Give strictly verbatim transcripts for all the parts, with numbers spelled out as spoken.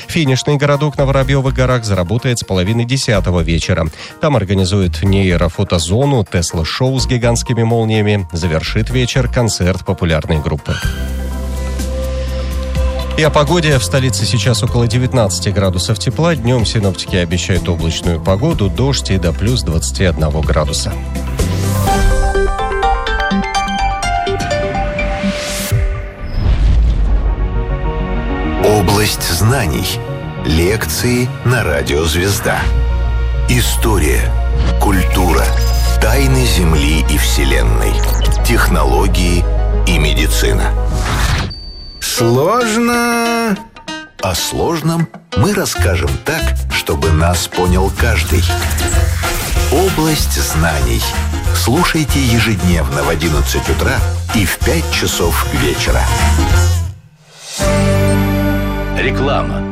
Финишный городок на Воробьевых горах заработает с половины десятого вечера. Там организуют нейрофотозону, Тесла-шоу с гигантскими молниями. Завершит вечер концерт популярной группы. И о погоде. В столице сейчас около девятнадцати градусов тепла. Днем синоптики обещают облачную погоду, дождь и до плюс двадцати одного градуса. Область знаний. Лекции на радио «Звезда». История, культура, тайны Земли и Вселенной, технологии и медицина. Сложно. О сложном мы расскажем так, чтобы нас понял каждый. Область знаний. Слушайте ежедневно в одиннадцать утра и в пять часов вечера. Реклама.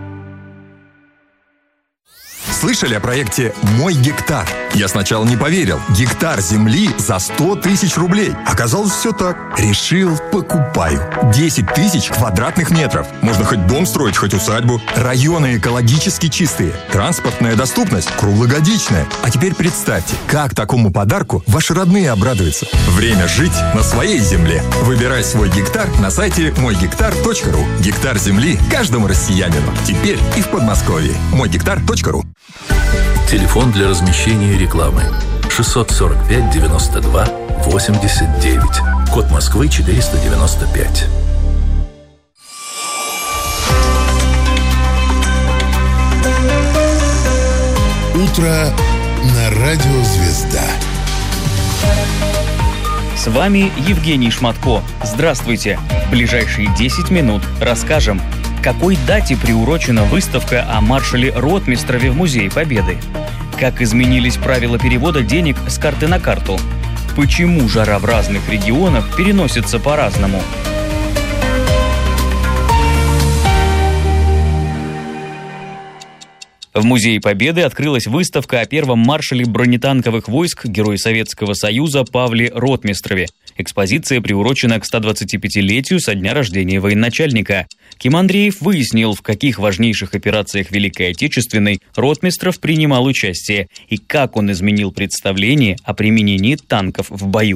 Слышали о проекте «Мой гектар»? Я сначала не поверил. Гектар земли за сто тысяч рублей. Оказалось, все так. Решил, покупаю. десять тысяч квадратных метров. Можно хоть дом строить, хоть усадьбу. Районы экологически чистые. Транспортная доступность круглогодичная. А теперь представьте, как такому подарку ваши родные обрадуются. Время жить на своей земле. Выбирай свой гектар на сайте мой гектар точка ру. Гектар земли каждому россиянину. Теперь и в Подмосковье. мой гектар точка ру. Телефон для размещения рекламы шестьсот сорок пять девяносто два восемьдесят девять. Код Москвы четыреста девяносто пять. Утро на радио «Звезда». С вами Евгений Шматко. Здравствуйте. В ближайшие десять минут расскажем, к какой дате приурочена выставка о маршале Ротмистрове в Музее Победы, как изменились правила перевода денег с карты на карту, почему жара в разных регионах переносится по-разному. В Музее Победы открылась выставка о первом маршале бронетанковых войск, герое Советского Союза Павле Ротмистрове. Экспозиция приурочена к стодвадцатипятилетию со дня рождения военачальника. Ким Андреев выяснил, в каких важнейших операциях Великой Отечественной Ротмистров принимал участие и как он изменил представление о применении танков в бою.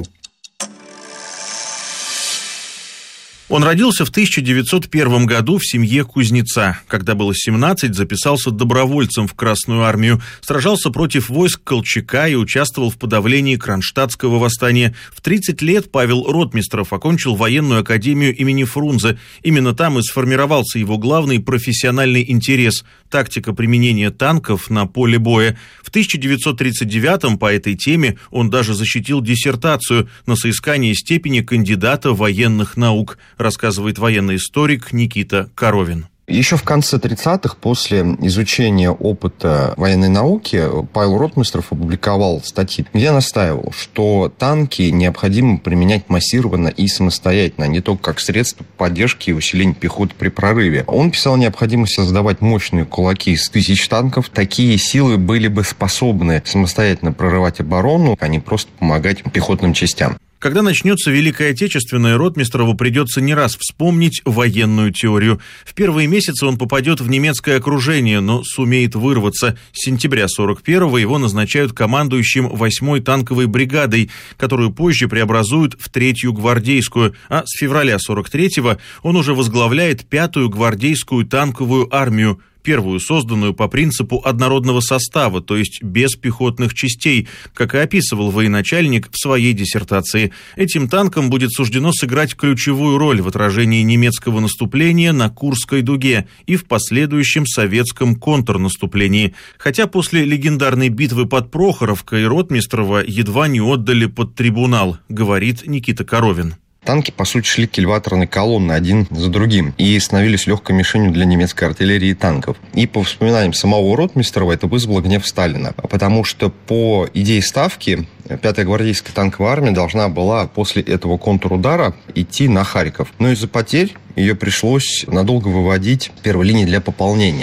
Он родился в тысяча девятьсот первом году в семье кузнеца. Когда было семнадцать, записался добровольцем в Красную армию, сражался против войск Колчака и участвовал в подавлении Кронштадтского восстания. В тридцать лет Павел Ротмистров окончил военную академию имени Фрунзе. Именно там и сформировался его главный профессиональный интерес – тактика применения танков на поле боя. В тысяча девятьсот тридцать девятом по этой теме он даже защитил диссертацию на соискание степени кандидата военных наук, рассказывает военный историк Никита Коровин. Еще в конце тридцатых, после изучения опыта военной науки, Павел Ротмистров опубликовал статьи, где настаивал, что танки необходимо применять массированно и самостоятельно, не только как средство поддержки и усиления пехоты при прорыве. Он писал о необходимости создавать мощные кулаки из тысяч танков. Такие силы были бы способны самостоятельно прорывать оборону, а не просто помогать пехотным частям. Когда начнется Великая Отечественная, Ротмистрову придется не раз вспомнить военную теорию. В первые месяцы он попадет в немецкое окружение, но сумеет вырваться. С сентября сорок первого его назначают командующим восьмой танковой бригадой, которую позже преобразуют в третью гвардейскую, а с февраля сорок третьего он уже возглавляет пятую гвардейскую танковую армию, первую созданную по принципу однородного состава, то есть без пехотных частей, как и описывал военачальник в своей диссертации. Этим танкам будет суждено сыграть ключевую роль в отражении немецкого наступления на Курской дуге и в последующем советском контрнаступлении. Хотя после легендарной битвы под Прохоровкой Ротмистрова едва не отдали под трибунал, говорит Никита Коровин. Танки, по сути, шли к элеваторной колонне один за другим и становились легкой мишенью для немецкой артиллерии и танков. И по воспоминаниям самого Ротмистрова это вызвало гнев Сталина, потому что по идее ставки пятая гвардейская танковая армия должна была после этого контрудара идти на Харьков. Но из-за потерь ее пришлось надолго выводить в первой линии для пополнения.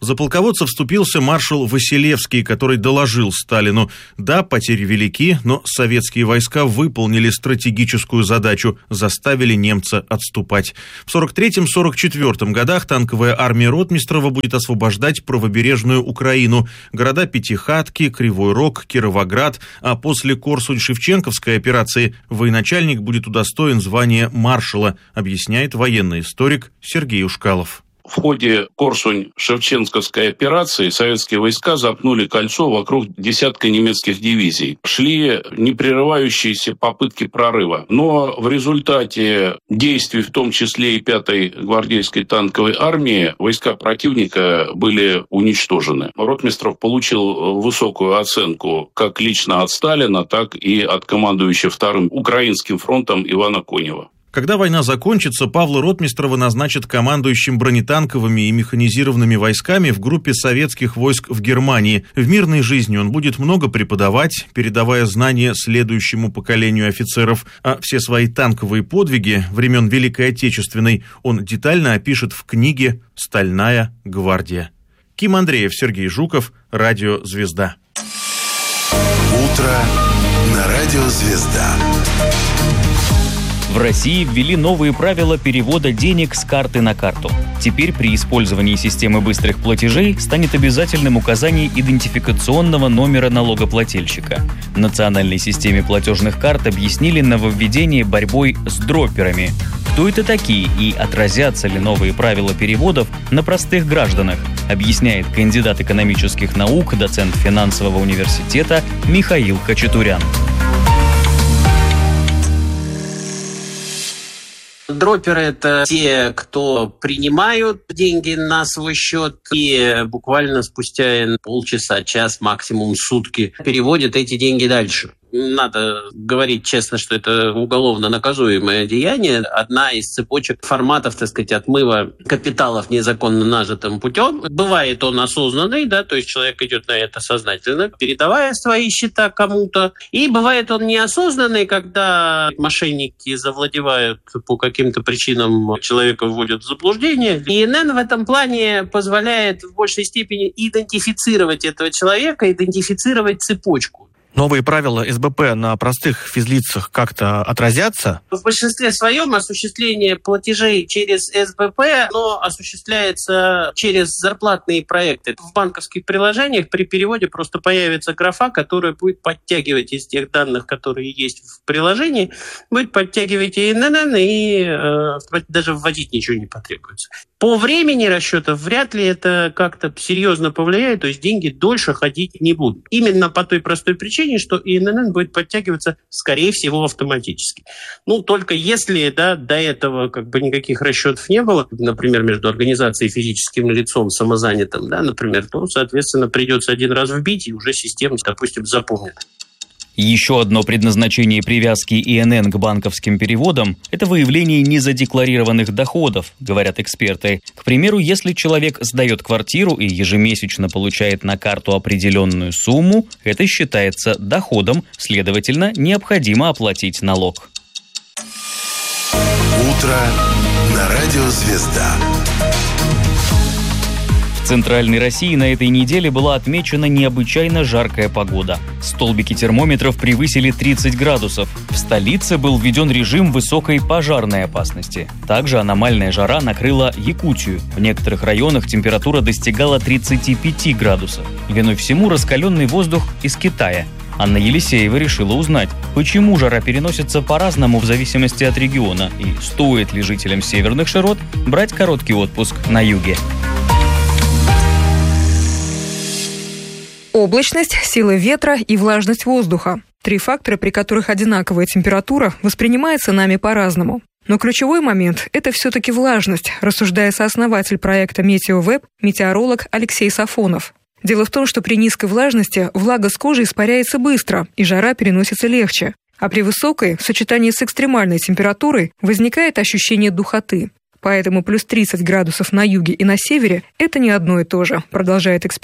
За полководца вступился маршал Василевский, который доложил Сталину: да, потери велики, но советские войска выполнили стратегическую задачу, заставили немца отступать. В сорок третьем — сорок четвёртом годах танковая армия Ротмистрова будет освобождать правобережную Украину, города Пятихатки, Кривой Рог, Кировоград, а после Корсунь-Шевченковской операции военачальник будет удостоен звания маршала, объясняет военный историк Сергей Ушкалов. В ходе Корсунь-Шевченковской операции советские войска замкнули кольцо вокруг десятка немецких дивизий. Шли непрерывающиеся попытки прорыва. Но в результате действий, в том числе и пятой гвардейской танковой армии, войска противника были уничтожены. Ротмистров получил высокую оценку как лично от Сталина, так и от командующего Вторым Украинским фронтом Ивана Конева. Когда война закончится, Павла Ротмистрова назначат командующим бронетанковыми и механизированными войсками в группе советских войск в Германии. В мирной жизни он будет много преподавать, передавая знания следующему поколению офицеров, а все свои танковые подвиги времен Великой Отечественной он детально опишет в книге «Стальная гвардия». Ким Андреев, Сергей Жуков, Радио «Звезда». Утро на Радио «Звезда». В России ввели новые правила перевода денег с карты на карту. Теперь при использовании системы быстрых платежей станет обязательным указание идентификационного номера налогоплательщика. В национальной системе платежных карт объяснили нововведение борьбой с дропперами. Кто это такие и отразятся ли новые правила переводов на простых гражданах, объясняет кандидат экономических наук, доцент финансового университета Михаил Хачатурян. Дропперы — это те, кто принимают деньги на свой счет и буквально спустя полчаса, час, максимум сутки переводят эти деньги дальше. Надо говорить честно, что это уголовно наказуемое деяние. Одна из цепочек форматов, так сказать, отмыва капиталов незаконно нажитым путем. Бывает он осознанный, да, то есть человек идет на это сознательно, передавая свои счета кому-то. И бывает он неосознанный, когда мошенники завладевают по каким-то причинам, человека вводят в заблуждение. И ИНН в этом плане позволяет в большей степени идентифицировать этого человека, идентифицировать цепочку. Новые правила эс бэ пэ на простых физлицах как-то отразятся? В большинстве своем осуществление платежей через эс бэ пэ, оно осуществляется через зарплатные проекты. В банковских приложениях при переводе просто появится графа, которая будет подтягивать из тех данных, которые есть в приложении, будет подтягивать и эн эн эн, и э, даже вводить ничего не потребуется. По времени расчета вряд ли это как-то серьезно повлияет, то есть деньги дольше ходить не будут. Именно по той простой причине, что и эн эн эн будет подтягиваться, скорее всего, автоматически. Ну, только если, да, до этого как бы никаких расчетов не было, например, между организацией и физическим лицом самозанятым, да, например, то, соответственно, придется один раз вбить, и уже система, допустим, запомнит. Еще одно предназначение привязки и эн эн к банковским переводам – это выявление незадекларированных доходов, говорят эксперты. К примеру, если человек сдает квартиру и ежемесячно получает на карту определенную сумму, это считается доходом, следовательно, необходимо оплатить налог. Утро на Радио «Звезда». В Центральной России на этой неделе была отмечена необычайно жаркая погода. Столбики термометров превысили тридцать градусов. В столице был введен режим высокой пожарной опасности. Также аномальная жара накрыла Якутию. В некоторых районах температура достигала тридцати пяти градусов. Виной всему раскаленный воздух из Китая. Анна Елисеева решила узнать, почему жара переносится по-разному в зависимости от региона и стоит ли жителям северных широт брать короткий отпуск на юге. Облачность, сила ветра и влажность воздуха. Три фактора, при которых одинаковая температура воспринимается нами по-разному. Но ключевой момент – это все-таки влажность, рассуждает сооснователь проекта «Метеовеб», метеоролог Алексей Сафонов. Дело в том, что при низкой влажности влага с кожи испаряется быстро, и жара переносится легче. А при высокой, в сочетании с экстремальной температурой, возникает ощущение духоты. Поэтому плюс тридцать градусов на юге и на севере – это не одно и то же, продолжает эксперт.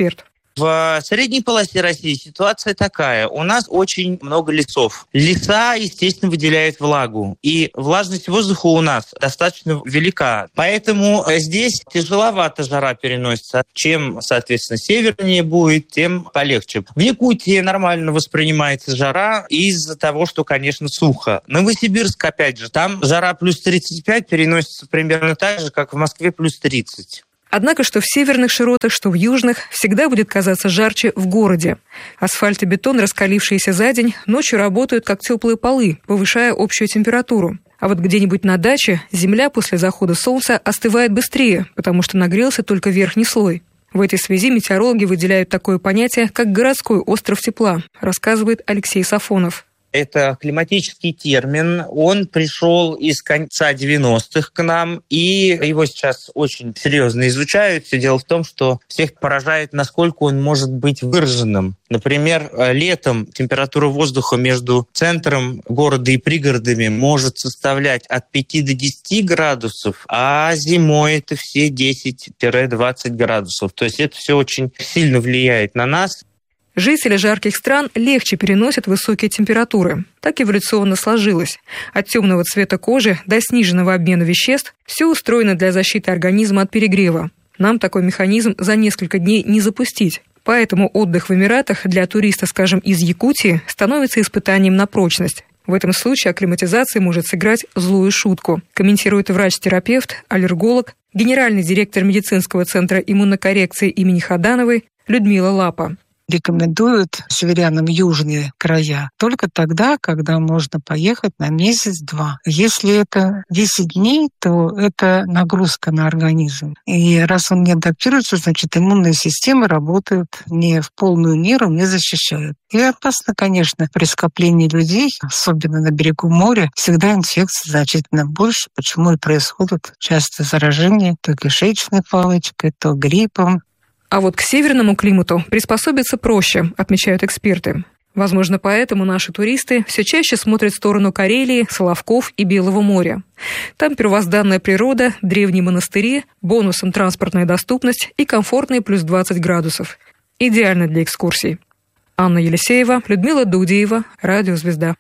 В средней полосе России ситуация такая. У нас очень много лесов. Леса, естественно, выделяют влагу. И влажность воздуха у нас достаточно велика. Поэтому здесь тяжеловато жара переносится. Чем, соответственно, севернее будет, тем полегче. В Якутии нормально воспринимается жара из-за того, что, конечно, сухо. Новосибирск, опять же, там жара плюс тридцать пять переносится примерно так же, как в Москве плюс тридцать. Однако, что в северных широтах, что в южных, всегда будет казаться жарче в городе. Асфальт и бетон, раскалившиеся за день, ночью работают как теплые полы, повышая общую температуру. А вот где-нибудь на даче земля после захода солнца остывает быстрее, потому что нагрелся только верхний слой. В этой связи метеорологи выделяют такое понятие, как городской остров тепла, рассказывает Алексей Сафонов. Это климатический термин, он пришел из конца девяностых к нам, и его сейчас очень серьезно изучают. Все дело в том, что всех поражает, насколько он может быть выраженным. Например, летом температура воздуха между центром города и пригородами может составлять от пяти до десяти градусов, а зимой это все десять-двадцать градусов. То есть это все очень сильно влияет на нас. Жители жарких стран легче переносят высокие температуры. Так эволюционно сложилось. От темного цвета кожи до сниженного обмена веществ все устроено для защиты организма от перегрева. Нам такой механизм за несколько дней не запустить. Поэтому отдых в Эмиратах для туриста, скажем, из Якутии, становится испытанием на прочность. В этом случае акклиматизация может сыграть злую шутку, комментирует врач-терапевт, аллерголог, генеральный директор медицинского центра иммунокоррекции имени Ходановой Людмила Лапа. Рекомендуют северянам южные края только тогда, когда можно поехать на месяц-два. Если это десять дней, то это нагрузка на организм. И раз он не адаптируется, значит, иммунные системы работают не в полную меру, не защищают. И опасно, конечно, при скоплении людей, особенно на берегу моря, всегда инфекций значительно больше, почему и происходит часто заражение то кишечной палочкой, то гриппом. А вот к северному климату приспособиться проще, отмечают эксперты. Возможно, поэтому наши туристы все чаще смотрят в сторону Карелии, Соловков и Белого моря. Там первозданная природа, древние монастыри, бонусом транспортная доступность и комфортные плюс двадцать градусов. Идеально для экскурсий. Анна Елисеева, Людмила Дудеева, Радио «Звезда».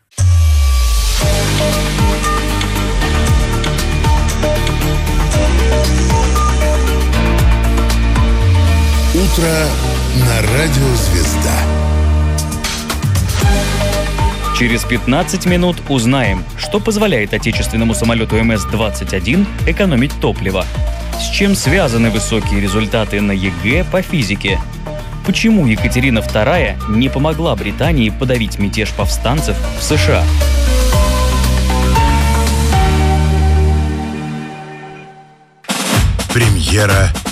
Утро на Радио «Звезда». Через пятнадцать минут узнаем, что позволяет отечественному самолету эм эс двадцать один экономить топливо. С чем связаны высокие результаты на ЕГЭ по физике? Почему Екатерина вторая не помогла Британии подавить мятеж повстанцев в США? Премьера